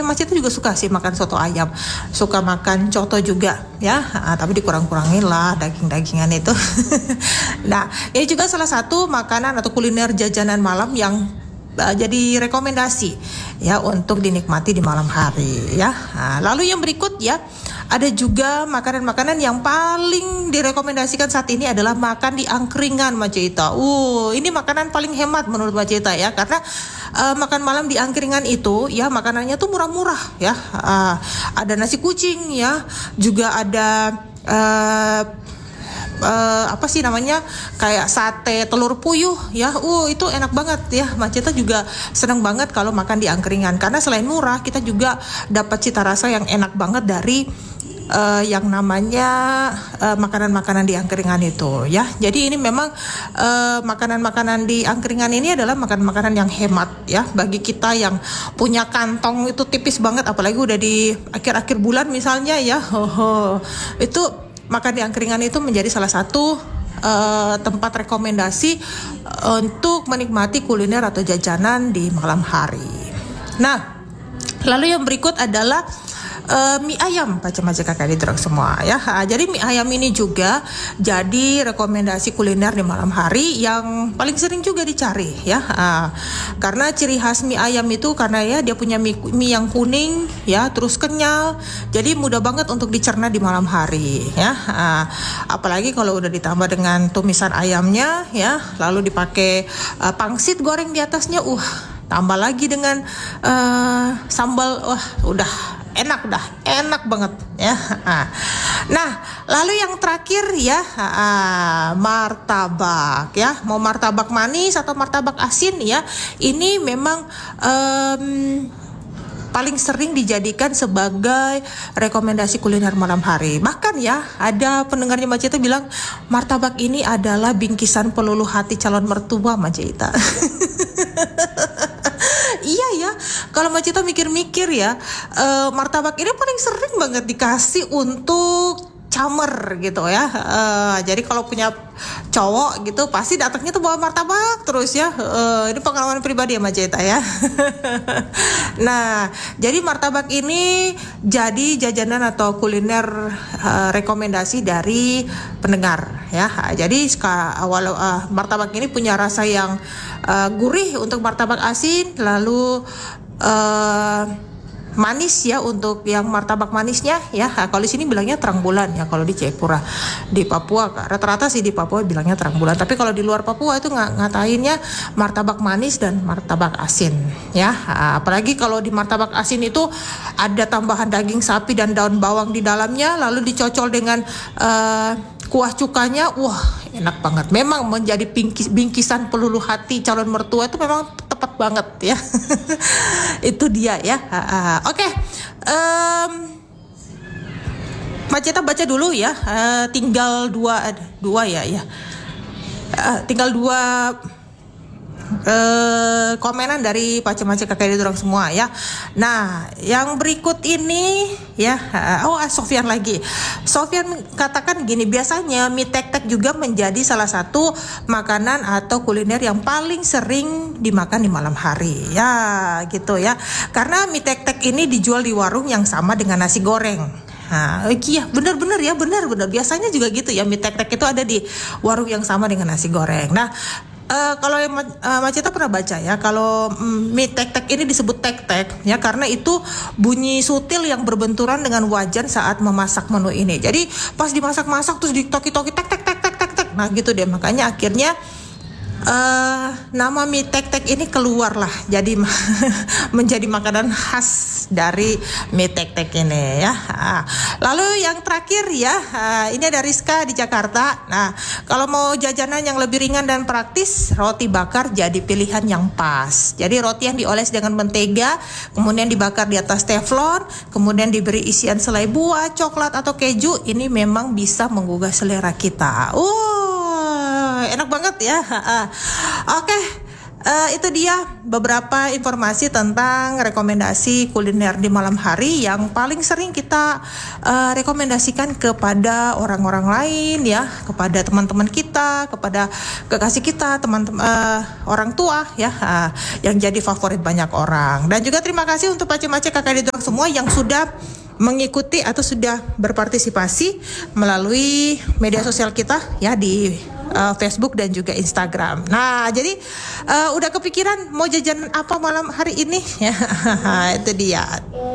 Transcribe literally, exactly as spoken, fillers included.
ayam, Macita juga suka sih makan soto ayam, suka makan coto juga ya, uh, tapi dikurang-kurangin lah daging-dagingan itu. Nah, ini juga salah satu makanan atau kuliner jajanan malam yang uh, jadi rekomendasi ya untuk dinikmati di malam hari ya. Nah, lalu yang berikut ya, ada juga makanan-makanan yang paling direkomendasikan saat ini adalah makan di angkringan, Macita. Uh, ini makanan paling hemat menurut Macita ya, karena uh, makan malam di angkringan itu ya makanannya tuh murah-murah ya. Uh, ada nasi kucing ya, juga ada uh, uh, apa sih namanya, kayak sate telur puyuh ya. Uh itu enak banget ya. Macita juga senang banget kalau makan di angkringan, karena selain murah kita juga dapat cita rasa yang enak banget dari Uh, yang namanya uh, makanan-makanan di angkringan itu ya. Jadi ini memang uh, makanan-makanan di angkringan ini adalah makanan-makanan yang hemat ya bagi kita yang punya kantong itu tipis banget, apalagi udah di akhir-akhir bulan misalnya ya. Oh, oh. Itu makan di angkringan itu menjadi salah satu uh, tempat rekomendasi untuk menikmati kuliner atau jajanan di malam hari. Nah, lalu yang berikut adalah Uh, mie ayam, macam-macam kakak di dorong semua ya. Ha, jadi mie ayam ini juga jadi rekomendasi kuliner di malam hari yang paling sering juga dicari ya. Ha, karena ciri khas mie ayam itu karena ya dia punya mie, mie yang kuning ya, terus kenyal, jadi mudah banget untuk dicerna di malam hari ya. Ha, apalagi kalau udah ditambah dengan tumisan ayamnya ya, lalu dipakai uh, pangsit goreng di atasnya, uh tambah lagi dengan uh, sambal, wah udah enak, dah enak banget ya. Nah, lalu yang terakhir ya, martabak ya. Mau martabak manis atau martabak asin ya, ini memang um, paling sering dijadikan sebagai rekomendasi kuliner malam hari. Bahkan ya, ada pendengarnya Macita bilang martabak ini adalah bingkisan peluluh hati calon mertua, Macita. Iya ya, kalau Macita mikir-mikir ya, uh, martabak ini paling sering banget dikasih untuk camer gitu ya. Uh, jadi kalau punya cowok gitu pasti datangnya tuh bawa martabak terus ya. Uh, ini pengalaman pribadi ya Macita ya. Nah, jadi martabak ini jadi jajanan atau kuliner uh, rekomendasi dari pendengar ya. Jadi awal uh, martabak ini punya rasa yang uh, gurih untuk martabak asin, lalu uh, manis ya untuk yang martabak manisnya ya. Kalau di sini bilangnya terang bulan ya, kalau di Jayapura. Di Papua rata-rata sih di Papua bilangnya terang bulan, tapi kalau di luar Papua itu ng- ngatainnya martabak manis dan martabak asin ya. Apalagi kalau di martabak asin itu ada tambahan daging sapi dan daun bawang di dalamnya, lalu dicocol dengan uh, kuah cukanya, wah enak banget. Memang menjadi bingkis, bingkisan peluluh hati calon mertua itu memang tepat banget ya. Itu dia ya. Oke, okay. um, Macita baca dulu ya. Uh, tinggal dua dua ya ya. Uh, tinggal dua Uh, komenan dari macam-macam kakak di dorong semua ya. Nah, yang berikut ini ya, oh Sofian lagi. Sofian katakan gini, biasanya mie tek-tek juga menjadi salah satu makanan atau kuliner yang paling sering dimakan di malam hari ya, gitu ya. Karena mie tek-tek ini dijual di warung yang sama dengan nasi goreng. Nah, iya benar-benar ya, benar-benar biasanya juga gitu ya, mie tek-tek itu ada di warung yang sama dengan nasi goreng. Nah, Uh, kalau uh, Macita pernah baca ya, kalau um, mie tek-tek ini disebut tek-tek ya karena itu bunyi sutil yang berbenturan dengan wajan saat memasak menu ini. Jadi pas dimasak-masak terus ditoki-toki tek-tek-tek-tek-tek, nah gitu deh, makanya akhirnya Uh, nama mie tek-tek ini keluar lah, jadi menjadi makanan khas dari mie tek-tek ini ya. Uh, lalu yang terakhir ya, uh, ini ada Rizka di Jakarta. Nah, kalau mau jajanan yang lebih ringan dan praktis, roti bakar jadi pilihan yang pas. Jadi roti yang dioles dengan mentega, kemudian dibakar di atas teflon, kemudian diberi isian selai buah, coklat atau keju, ini memang bisa menggugah selera kita. Uh enak banget ya. Oke, uh, itu dia beberapa informasi tentang rekomendasi kuliner di malam hari yang paling sering kita uh, rekomendasikan kepada orang-orang lain ya, kepada teman-teman kita, kepada kekasih kita, teman-teman uh, orang tua ya, uh, yang jadi favorit banyak orang. Dan juga terima kasih untuk Pace-Mace kakak di Dorong semua yang sudah mengikuti atau sudah berpartisipasi melalui media sosial kita ya di uh, Facebook dan juga Instagram. Nah, jadi uh, udah kepikiran mau jajan apa malam hari ini? Ya, itu dia.